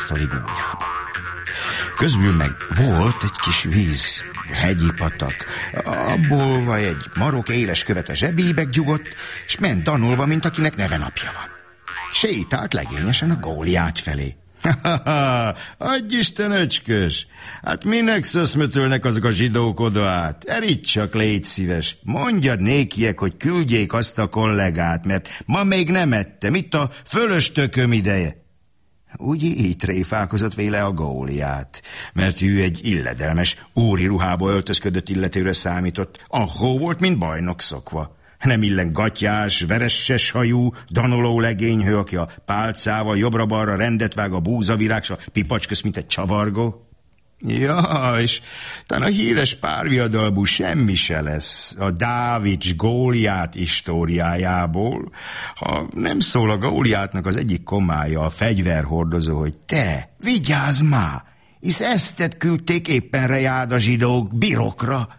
asztali gúnyába. Közül meg volt egy kis víz, hegyi patak. Abból vagy egy marok éles követ a zsebébe gyugott, és ment danulva, mint akinek nevenapja van. Sétált legényesen a Góliát felé. Adj Isten, öcskös! Hát minek szöszmötölnek azok a zsidók oda át? Eríts csak, légy szíves. Mondjad nékiek, hogy küldjék azt a kollégát, mert ma még nem ettem. Itt a fölöstököm ideje. Úgy így tréfálkozott véle a Góliát, mert ő egy illedelmes, úri ruhába öltözködött illetőre számított. Ahó volt, mint bajnok szokva. Nem illen gatyás, veresses hajú, danoló legényhő, aki a pálcával jobbra-balra rendet vág a búzavirág, s a pipacs közt, mint egy csavargó. Ja, és talán a híres párviadalbú semmi se lesz a Dávid Góliát históriájából, ha nem szól a Góliátnak az egyik komája, a fegyverhordozó, hogy te, vigyázz már, hisz eztet küldték éppen rejád a zsidók birokra.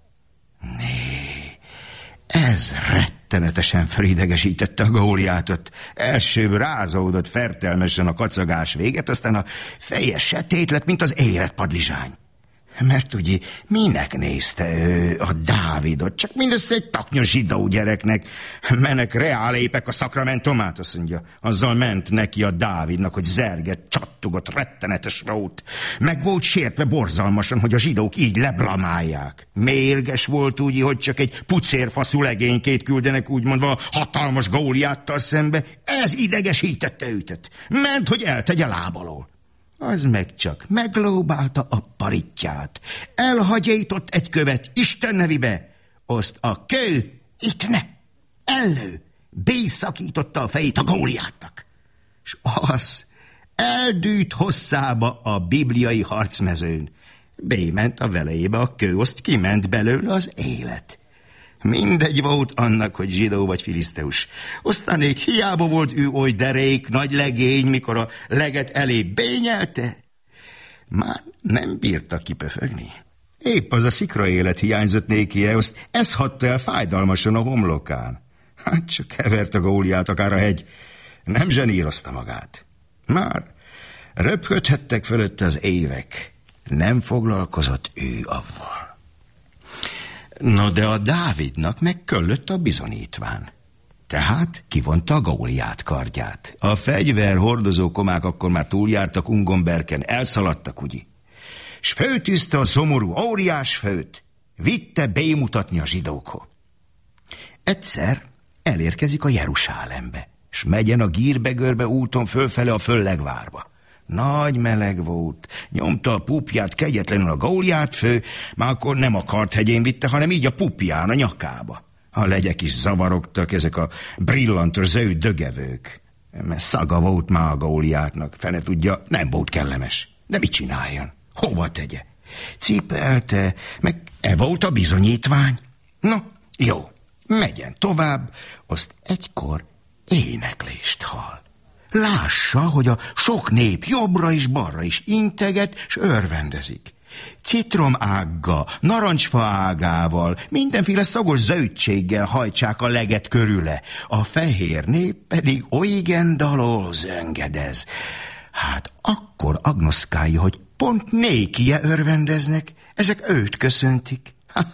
Ez rettenetesen felidegesítette a Góliátot. Elsőbb rázódott fertelmesen a kacagás véget, aztán a feje setét lett, mint az érett padlizsány. Mert ugye minek nézte ő a Dávidot? Csak mindössze egy taknya zsidó gyereknek. Menek reálépek a szakramentumát, azt mondja. Azzal ment neki a Dávidnak, hogy zergett, csattogott, rettenetes rót. Meg volt sértve borzalmasan, hogy a zsidók így leblamálják. Mérges volt úgy, hogy csak egy pucérfaszú legénykét küldenek, úgymondva hatalmas Góliáttal szembe. Ez idegesítette őtet. Ment, hogy eltegye lábalól. Az meg csak meglóbálta a paritját. Elhagyított egy követ Isten nevibe. Azt a kő itt ne. Elő. Bészakította a fejét a Góliátnak. S az eldűt hosszába a bibliai harcmezőn. Bément a velejébe a kő, azt kiment belőle az élet. Mindegy volt annak, hogy zsidó vagy filiszteus. Aztánék hiába volt ő oly derék, nagy legény, mikor a leget elé bényelte. Már nem bírta kipöfögni. Épp az a szikra élet hiányzott nékie, azt ez hatta el fájdalmasan a homlokán. Hát csak kevert a Góliát akár a hegy. Nem zsenírozta magát. Már röpködhettek fölötte az évek. Nem foglalkozott ő avval. No, de a Dávidnak meg köllött a bizonyítvány. Tehát kivonta a Góliát kardját. A fegyverhordozó komák akkor már túljártak Ungomberken, elszaladtak, ugye? S főtűzte a szomorú óriás főt, vitte bémutatni a zsidókhoz. Egyszer elérkezik a Jerusálembe, s megyen a gírbegörbe úton fölfele a föllegvárba. Nagy meleg volt, nyomta a pupját kegyetlenül a Góliát fő, már akkor nem a Karthegyén vitte, hanem így a pupján, a nyakába. A legyek is zavarogtak, ezek a brillantos zöld dögevők. Mert szaga volt már a Góliátnak, fene tudja, nem volt kellemes. De mit csináljon? Hova tegye? Cipelte, meg volt a bizonyítvány. No, jó, megyen tovább, azt egykor éneklést hall. Lássa, hogy a sok nép jobbra és balra is integet, s örvendezik. Citromágga, narancsfa ágával, mindenféle szagos zöldséggel hajtsák a leget körüle. A fehér nép pedig olygen dalol zöngedez. Hát akkor agnoszkálja, hogy pont nékie örvendeznek, ezek őt köszöntik.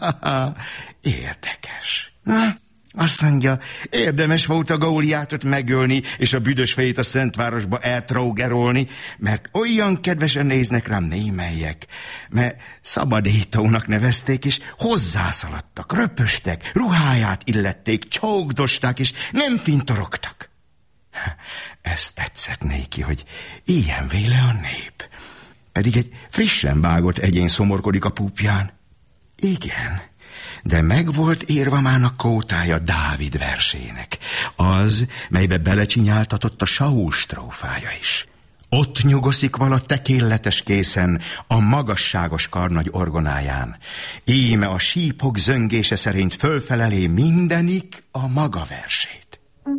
Érdekes. Azt mondja, érdemes volt a Góliátot megölni, és a büdös fejét a Szentvárosba eltrógerolni, mert olyan kedvesen néznek rám némelyek, mert szabadítónak nevezték, és hozzászaladtak, röpöstek, ruháját illették, csókdosták, és nem fintorogtak. Ez tetszett néki, hogy ilyen véle a nép. Pedig egy frissen vágott egyén szomorkodik a púpján. Igen, de meg volt írva már a kótája Dávid versének, az, melybe belecsinyáltatott a Saul strófája is. Ott nyugoszik vala tekéletes készen a magasságos karnagy orgonáján. Íme a sípok zöngése szerint fölfelelé mindenik a maga versét.